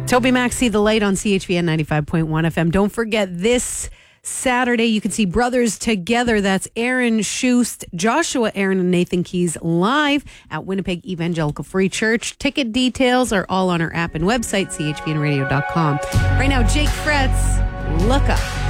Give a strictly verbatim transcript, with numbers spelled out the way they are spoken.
Toby Mac, See the Light on C H V N ninety-five point one F M. Don't forget this Saturday, you can see Brothers Together. That's Aaron Schust, Joshua Aaron, and Nathan Keys live at Winnipeg Evangelical Free Church. Ticket details are all on our app and website, c h v n radio dot com. Right now, Jake Fretz, Look Up.